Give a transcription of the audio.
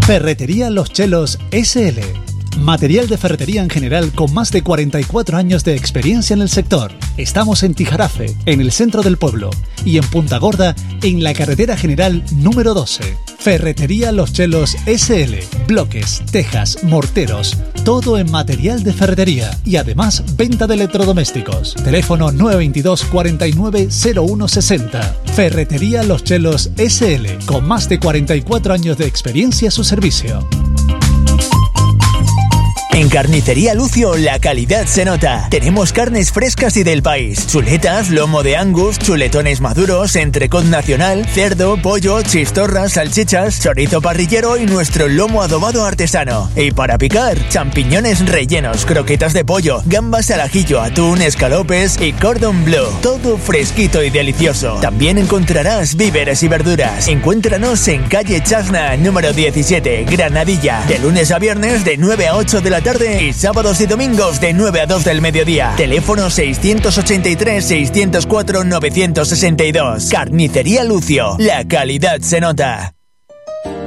Ferretería Los Chelos S.L. Material de ferretería en general con más de 44 años de experiencia en el sector. Estamos en Tijarafe, en el centro del pueblo, y en Punta Gorda, en la carretera general número 12. Ferretería Los Chelos S.L. Bloques, tejas, morteros, todo en material de ferretería y además venta de electrodomésticos. Teléfono 922 49 01 60. Ferretería Los Chelos S.L. con más de 44 años de experiencia a su servicio. En Carnicería Lucio la calidad se nota. Tenemos carnes frescas y del país. Chuletas, lomo de Angus, chuletones maduros, entrecot nacional, cerdo, pollo, chistorras, salchichas, chorizo parrillero y nuestro lomo adobado artesano. Y para picar, champiñones rellenos, croquetas de pollo, gambas al ajillo, atún, escalopes y cordon bleu. Todo fresquito y delicioso. También encontrarás víveres y verduras. Encuéntranos en calle Chasna, número 17, Granadilla. De lunes a viernes de 9 a 8 de la tarde y sábados y domingos de 9 a 2 del mediodía. Teléfono 683-604-962. Carnicería Lucio. La calidad se nota.